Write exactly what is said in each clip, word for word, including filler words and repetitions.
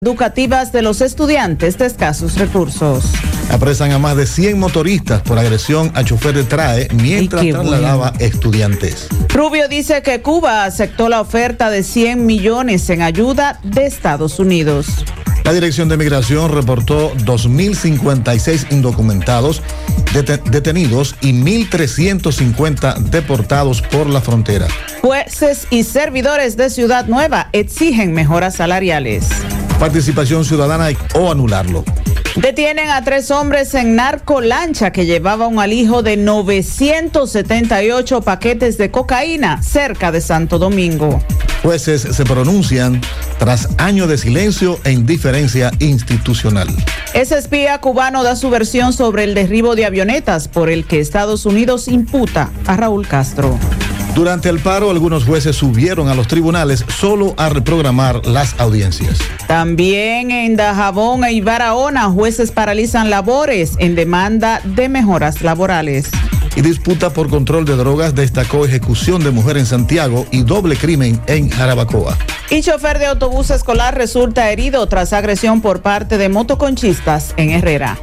educativas de los estudiantes de escasos recursos. Apresan a más de cien motoristas por agresión a chofer de TRAE mientras trasladaba bueno. estudiantes. Rubio dice que Cuba aceptó la oferta de cien millones en ayuda de Estados Unidos. La Dirección de Migración reportó dos mil cincuenta y seis indocumentados det- detenidos y mil trescientos cincuenta deportados por la frontera. Jueces y servidores de Ciudad Nueva exigen mejoras salariales. Participación ciudadana o anularlo. Detienen a tres hombres en narcolancha que llevaba un alijo de novecientos setenta y ocho paquetes de cocaína cerca de Santo Domingo. Jueces se pronuncian tras años de silencio e indiferencia institucional. Ese espía cubano da su versión sobre el derribo de avionetas por el que Estados Unidos imputa a Raúl Castro. Durante el paro, algunos jueces subieron a los tribunales solo a reprogramar las audiencias. También en Dajabón e Barahona, jueces paralizan labores en demanda de mejoras laborales. Y disputa por control de drogas destacó ejecución de mujer en Santiago y doble crimen en Jarabacoa. Y chofer de autobús escolar resulta herido tras agresión por parte de motoconchistas en Herrera.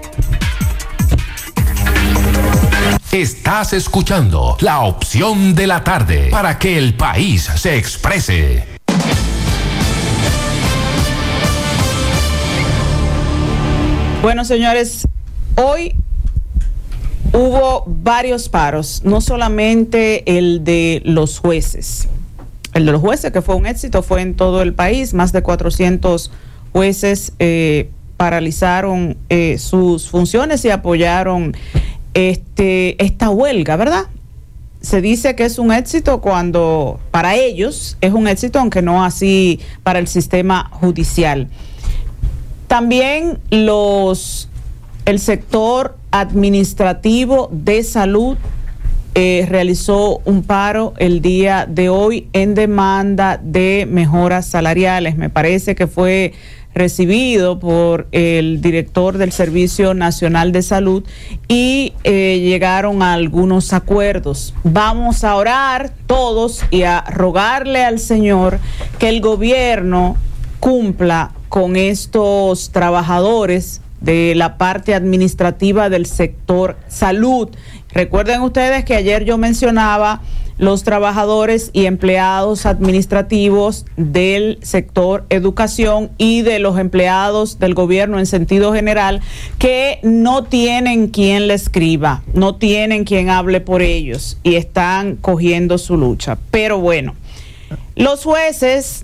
Estás escuchando La Opción de la Tarde para que el país se exprese. Bueno, señores, hoy hubo varios paros, no solamente el de los jueces. El de los jueces, que fue un éxito, fue en todo el país. Más de cuatrocientos jueces eh, paralizaron eh, sus funciones y apoyaron Este, esta huelga, ¿verdad? Se dice que es un éxito cuando para ellos es un éxito, aunque no así para el sistema judicial. También los el sector administrativo de salud eh, realizó un paro el día de hoy en demanda de mejoras salariales. Me parece que fue recibido por el director del Servicio Nacional de Salud y eh, llegaron a algunos acuerdos. Vamos a orar todos y a rogarle al Señor que el gobierno cumpla con estos trabajadores de la parte administrativa del sector salud. Recuerden ustedes que ayer yo mencionaba los trabajadores y empleados administrativos del sector educación y de los empleados del gobierno en sentido general que no tienen quien le escriba, no tienen quien hable por ellos y están cogiendo su lucha. Pero bueno, los jueces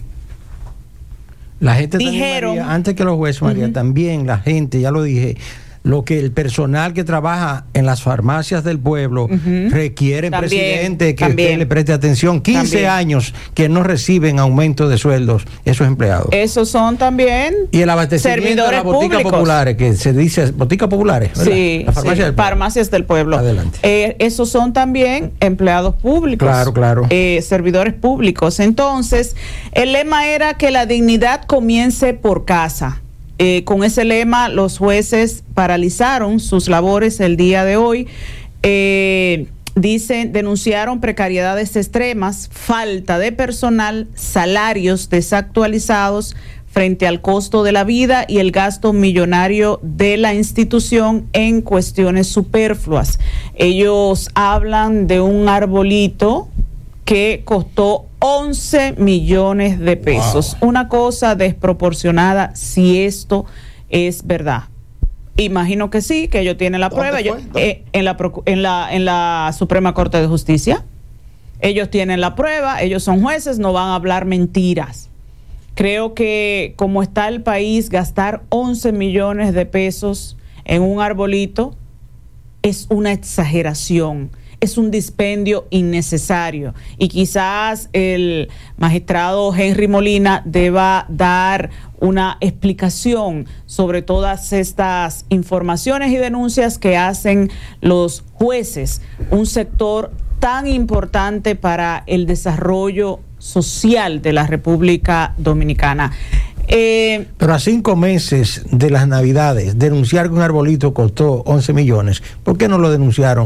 la gente dijeron, María, antes que los jueces, María, uh-huh. también la gente, ya lo dije, lo que el personal que trabaja en las farmacias del pueblo uh-huh. requiere, también, presidente, que también. usted le preste atención. quince también. años que no reciben aumento de sueldos esos empleados. Esos son también y el abastecimiento de las boticas populares, que se dice boticas populares, ¿verdad? Sí, las farmacias, sí, del, pueblo. farmacias del pueblo. Adelante. Eh, esos son también empleados públicos. Claro, claro. Eh, servidores públicos. Entonces, el lema era que la dignidad comience por casa. Eh, con ese lema, los jueces paralizaron sus labores el día de hoy. Eh, dicen, denunciaron precariedades extremas, falta de personal, salarios desactualizados frente al costo de la vida y el gasto millonario de la institución en cuestiones superfluas. Ellos hablan de un arbolito que costó once millones de pesos. Wow. Una cosa desproporcionada si esto es verdad. Imagino que sí, que ellos tienen la prueba. Ellos, eh, en, la, en, la, en la Suprema Corte de Justicia. Ellos tienen la prueba, ellos son jueces, no van a hablar mentiras. Creo que como está el país, gastar once millones de pesos en un arbolito es una exageración. Es un dispendio innecesario y quizás el magistrado Henry Molina deba dar una explicación sobre todas estas informaciones y denuncias que hacen los jueces, un sector tan importante para el desarrollo social de la República Dominicana. Eh, Pero a cinco meses de las Navidades, denunciar que un arbolito costó once millones, ¿por qué no lo denunciaron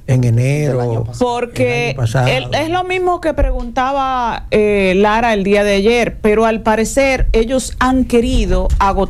en enero. Porque el, es lo mismo que preguntaba eh, Lara el día de ayer, pero al parecer ellos han querido agotar